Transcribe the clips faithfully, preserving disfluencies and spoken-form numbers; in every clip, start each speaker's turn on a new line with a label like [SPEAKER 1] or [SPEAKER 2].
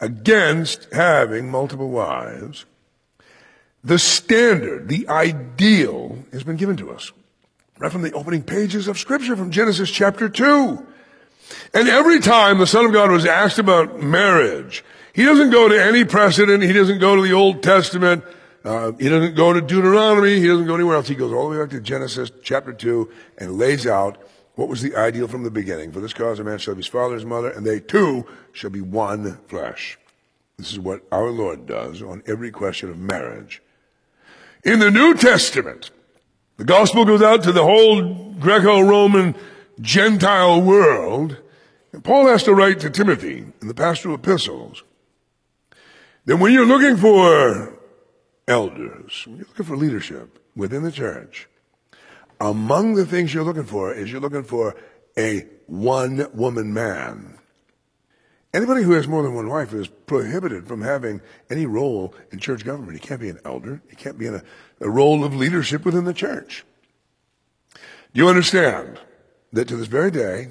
[SPEAKER 1] against having multiple wives, the standard, the ideal has been given to us. Right from the opening pages of Scripture, from Genesis chapter two. And every time the Son of God was asked about marriage, he doesn't go to any precedent. He doesn't go to the Old Testament. Uh, he doesn't go to Deuteronomy. He doesn't go anywhere else. He goes all the way back to Genesis chapter two and lays out what was the ideal from the beginning. For this cause a man shall be his father and his mother, and they two shall be one flesh. This is what our Lord does on every question of marriage. In the New Testament, the gospel goes out to the whole Greco-Roman Gentile world. And Paul has to write to Timothy in the pastoral epistles that when you're looking for elders, when you're looking for leadership within the church, among the things you're looking for is you're looking for a one-woman man. Anybody who has more than one wife is prohibited from having any role in church government. He can't be an elder. He can't be in a, a role of leadership within the church. Do you understand that to this very day,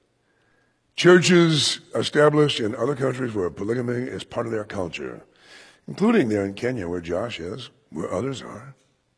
[SPEAKER 1] churches established in other countries where polygamy is part of their culture, including there in Kenya where Josh is, where others are,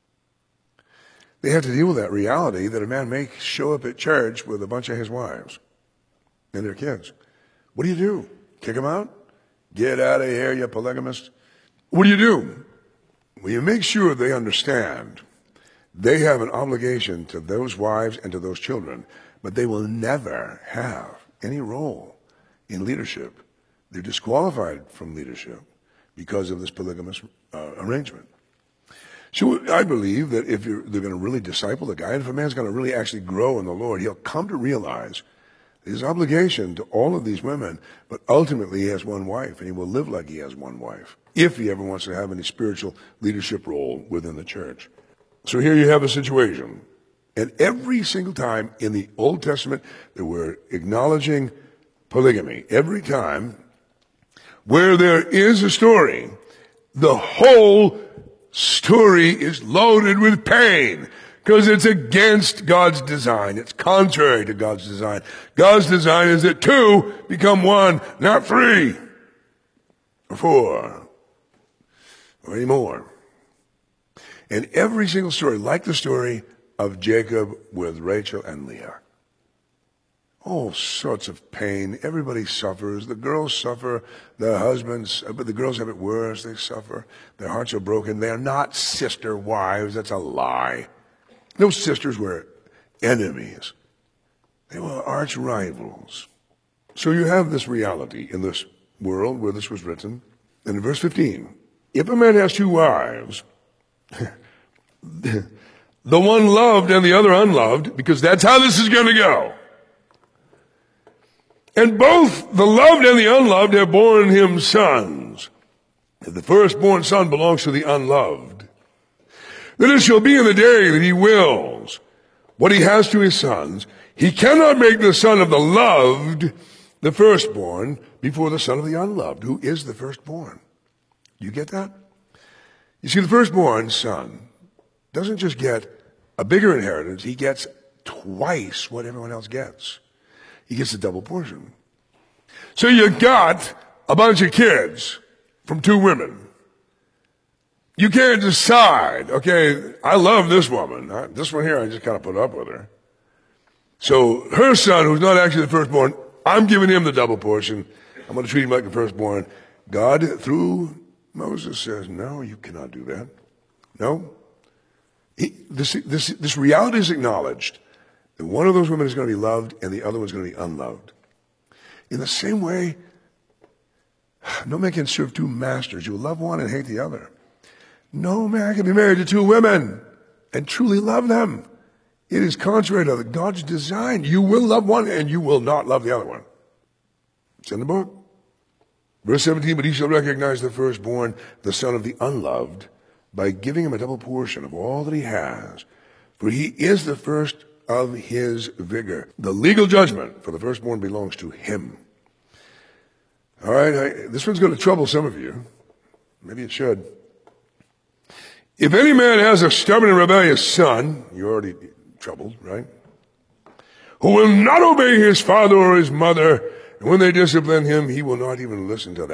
[SPEAKER 1] they have to deal with that reality that a man may show up at church with a bunch of his wives and their kids. What do you do? Kick him out? Get out of here, you polygamist. What do you do? Well, you make sure they understand they have an obligation to those wives and to those children, but they will never have any role in leadership. They're disqualified from leadership because of this polygamous uh, arrangement. So I believe that if you're, they're going to really disciple the guy, and if a man's going to really actually grow in the Lord, he'll come to realize his obligation to all of these women, but ultimately he has one wife, and he will live like he has one wife, if he ever wants to have any spiritual leadership role within the church. So here you have a situation. And every single time in the Old Testament that we're acknowledging polygamy, every time where there is a story, the whole story is loaded with pain. Because it's against God's design. It's contrary to God's design. God's design is that two become one, not three, or four, or any more. And every single story, like the story of Jacob with Rachel and Leah, all sorts of pain. Everybody suffers. The girls suffer. The husbands, but the girls have it worse. They suffer. Their hearts are broken. They are not sister wives. That's a lie. Those sisters were enemies. They were arch rivals. So you have this reality in this world where this was written. And in verse fifteen, if a man has two wives, the one loved and the other unloved, because that's how this is going to go. And both the loved and the unloved have borne him sons. And the firstborn son belongs to the unloved. Then it shall be in the day that he wills what he has to his sons. He cannot make the son of the loved the firstborn before the son of the unloved, who is the firstborn. You get that? You see, the firstborn son doesn't just get a bigger inheritance. He gets twice what everyone else gets. He gets a double portion. So you got a bunch of kids from two women. You can't decide, okay, I love this woman. I, this one here, I just kind of put up with her. So her son, who's not actually the firstborn, I'm giving him the double portion. I'm going to treat him like the firstborn. God, through Moses, says, no, you cannot do that. No. He, this, this, this reality is acknowledged that one of those women is going to be loved and the other one's going to be unloved. In the same way, no man can serve two masters. You will love one and hate the other. No man can be married to two women and truly love them. It is contrary to God's design. You will love one and you will not love the other one. It's in the book. Verse seventeen, but he shall recognize the firstborn, the son of the unloved, by giving him a double portion of all that he has. For he is the first of his vigor. The legal judgment for the firstborn belongs to him. All right, I, this one's going to trouble some of you. Maybe it should. If any man has a stubborn and rebellious son, you're already troubled, right? Who will not obey his father or his mother, and when they discipline him, he will not even listen to them.